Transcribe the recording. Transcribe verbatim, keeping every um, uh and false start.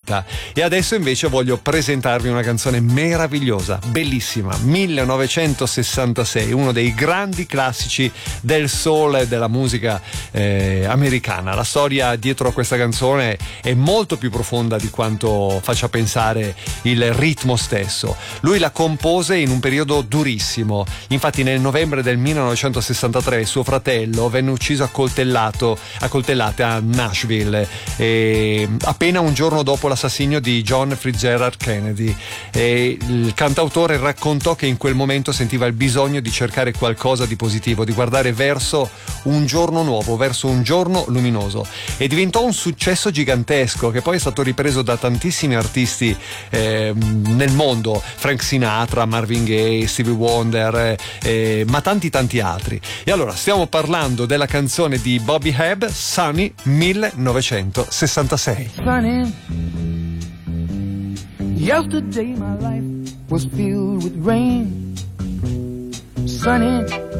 vita. E adesso invece voglio presentarvi una canzone meravigliosa, bellissima, millenovecentosessantasei, uno dei grandi classici del soul e della musica eh, americana. La storia dietro a questa canzone è molto più profonda di quanto faccia pensare il ritmo stesso. Lui la compose in un periodo durissimo, infatti nel novembre del millenovecentosessantatré suo fratello venne ucciso a coltellato, a coltellate a Nashville, e appena un giorno dopo l'assassinio di John Fitzgerald Kennedy. E il cantautore raccontò che in quel momento sentiva il bisogno di cercare qualcosa di positivo, di guardare verso un giorno nuovo, verso un giorno luminoso, e diventò un successo gigantesco che poi è stato ripreso da tantissimi artisti eh, nel mondo, Frank Sinatra, Marvin Gaye, Stevie Wonder, eh, ma tanti tanti altri. E allora stiamo parlando della canzone di Bobby Hebb, Sunny, millenovecentosessantasei. Sunny, yesterday my life was filled with rain. Sunny,